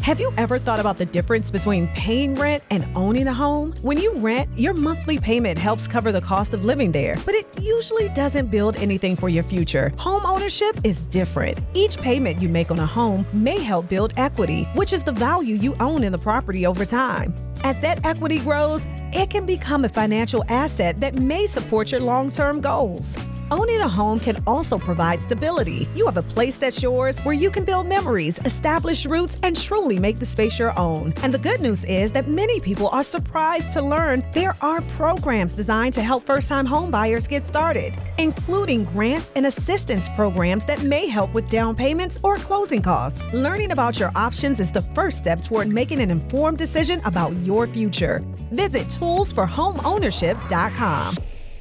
Have you ever thought about the difference between paying rent and owning a home? When you rent, your monthly payment helps cover the cost of living there, but it usually doesn't build anything for your future. Home ownership is different. Each payment you make on a home may help build equity, which is the value you own in the property over time. As that equity grows, it can become a financial asset that may support your long-term goals. Owning a home can also provide stability. You have a place that's yours where you can build memories, establish roots, and truly make the space your own. And the good news is that many people are surprised to learn there are programs designed to help first-time home buyers get started, including grants and assistance programs that may help with down payments or closing costs. Learning about your options is the first step toward making an informed decision about your future. Visit toolsforhomeownership.com.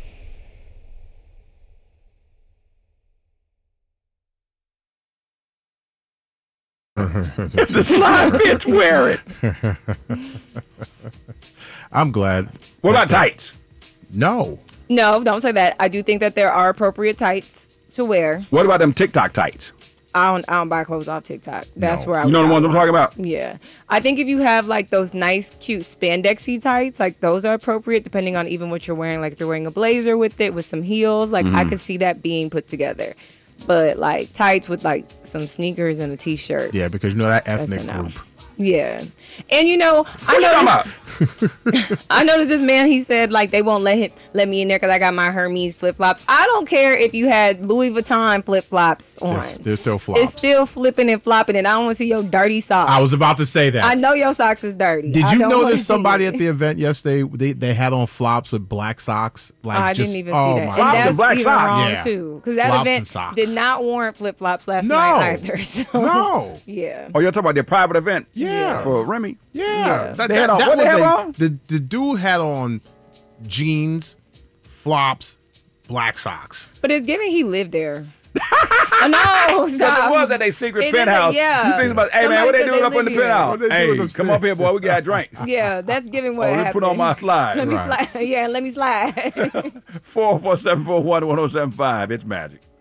The slime bitch wear it. I'm glad. What about tights? No. No, don't say that. I do think that there are appropriate tights to wear. What about them TikTok tights? I don't buy clothes off TikTok. That's where I. You know the ones I'm talking about? Yeah, I think if you have like those nice, cute spandexy tights, like those are appropriate depending on even what you're wearing. Like if you're wearing a blazer with it with some heels, like I could see that being put together. But like tights with like some sneakers and a t-shirt. Yeah, because you know that ethnic group. Yeah. And you know, I noticed this man, he said like they won't let me in there because I got my Hermes flip-flops. I don't care if you had Louis Vuitton flip-flops on. They're still flops. It's still flipping and flopping, and I don't want to see your dirty socks. I was about to say that. I know your socks is dirty. Did you notice somebody at the event yesterday, they had on flops with black socks? Like I just, didn't even see that. Flops And and black even socks. wrong Yeah. too. Because that Flops and event socks. did not warrant flip-flops last night either. So. No. Yeah. Oh, you're talking about their private event? Yeah. For Remy? Yeah. They had on- what they was have on? The dude had on jeans, flops, black socks. But it's giving he lived there. I know. Because it was at their secret It is penthouse. yeah. You think about, hey man, Somebody what they said doing up in live the here. penthouse? What they doing Hey, upstairs? come up here, boy. We got a drink. Yeah, that's giving what Let me happened. put on my slide. Let me Right. slide. Yeah, let me slide. 447411075. It's magic.